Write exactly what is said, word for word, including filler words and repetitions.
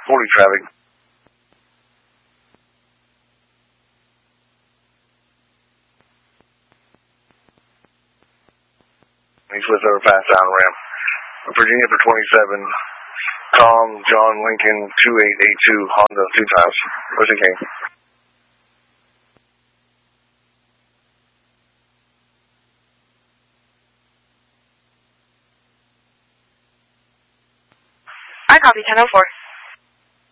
forty traffic. East-west overpass down ramp. Virginia for twenty-seven. Tom, John, Lincoln, two eight eight two, Honda, two times. Where's the king? I copy ten oh four.